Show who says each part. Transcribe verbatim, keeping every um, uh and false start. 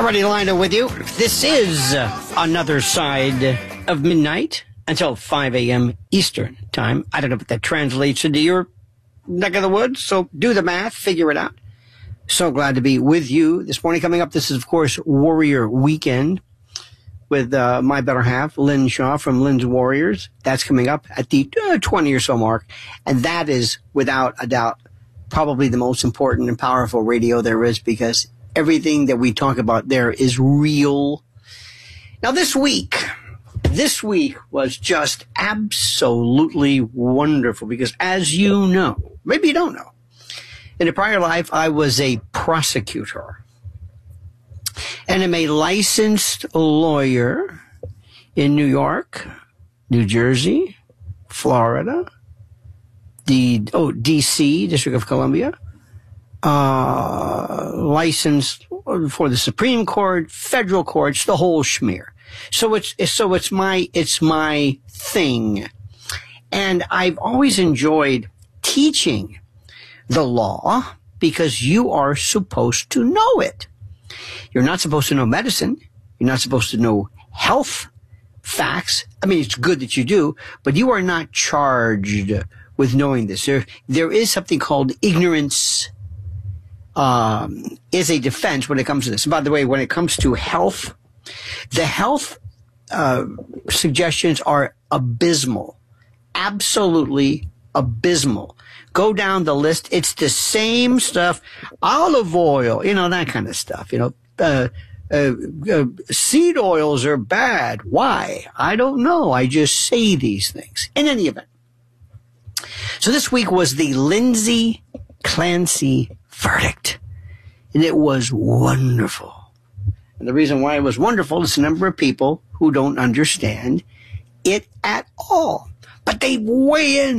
Speaker 1: Already lined up with you. This is uh, Another Side of Midnight until five a.m. Eastern time. I don't know if that translates into your neck of the woods, so do the math, figure it out. So glad to be with you this morning. Coming up, this is, of course, Warrior Weekend with uh, my better half, Lynn Shaw from Lynn's Warriors. That's coming up at the uh, twenty or so mark. And that is, without a doubt, probably the most important and powerful radio there is, because everything that we talk about there is real. Now, this week, this week was just absolutely wonderful because, as you know, maybe you don't know, in a prior life, I was a prosecutor. And I'm a licensed lawyer in New York, New Jersey, Florida, the oh, D C, District of Columbia, uh, licensed for the Supreme Court, federal courts, the whole schmear. So it's, so it's my, it's my thing. And I've always enjoyed teaching the law because you are supposed to know it. You're not supposed to know medicine. You're not supposed to know health facts. I mean, it's good that you do, but you are not charged with knowing this. There, there is something called ignorance um, is a defense when it comes to this. And by the way, when it comes to health, the health uh, suggestions are abysmal, absolutely abysmal. Go down the list. It's the same stuff. Olive oil, you know, that kind of stuff. You know, uh, uh, uh, seed oils are bad. Why? I don't know. I just say these things. In any event. So this week was the Lindsay Clancy verdict. And it was wonderful. And the reason why it was wonderful is the number of people who don't understand it at all. But they weigh in.